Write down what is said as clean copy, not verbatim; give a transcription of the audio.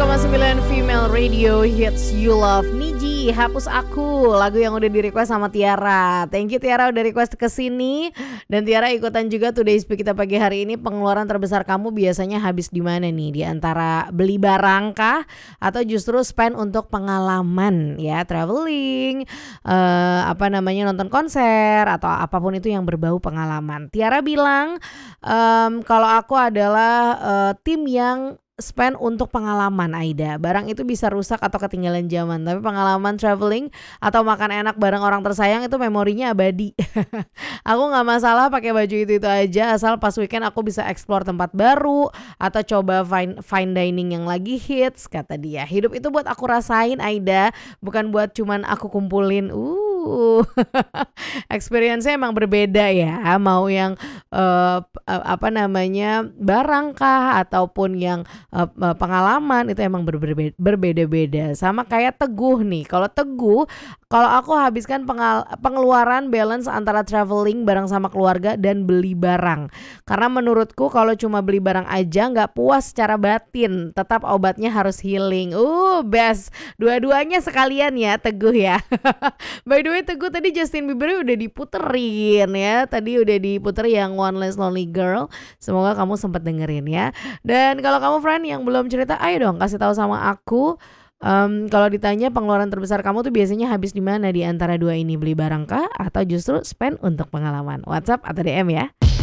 101,9 Female Radio Hits You Love. Niji, Hapus Aku, lagu yang udah di request sama Tiara. Thank you Tiara udah request ke sini. Dan Tiara ikutan juga Today's Speak kita pagi hari ini. Pengeluaran terbesar kamu biasanya habis di mana nih? Di antara beli barang kah atau justru spend untuk pengalaman ya, traveling, nonton konser atau apapun itu yang berbau pengalaman. Tiara bilang kalau aku adalah tim yang spend untuk pengalaman Aida. Barang itu bisa rusak atau ketinggalan zaman, tapi pengalaman traveling atau makan enak bareng orang tersayang itu memorinya abadi. Aku gak masalah pakai baju itu aja, asal pas weekend aku bisa explore tempat baru atau coba fine dining yang lagi hits, kata dia. Hidup itu buat aku rasain Aida, bukan buat cuman aku kumpulin. Experience-nya emang berbeda ya. Mau yang barang kah ataupun yang pengalaman itu emang berbeda-beda. Sama kayak Teguh nih. Kalau Teguh, kalau aku habiskan pengeluaran balance antara traveling bareng sama keluarga dan beli barang. Karena menurutku kalau cuma beli barang aja nggak puas secara batin. Tetap obatnya harus healing. Best. Dua-duanya sekalian ya Teguh ya. By the way Teguh, tadi Justin Bieber udah diputerin ya. Tadi udah diputer yang One Less Lonely Girl. Semoga kamu sempat dengerin ya. Dan kalau kamu friend yang belum cerita, ayo dong kasih tahu sama aku. Kalau ditanya pengeluaran terbesar kamu tuh biasanya habis di mana di antara dua ini, beli barang kah atau justru spend untuk pengalaman? WhatsApp atau DM ya.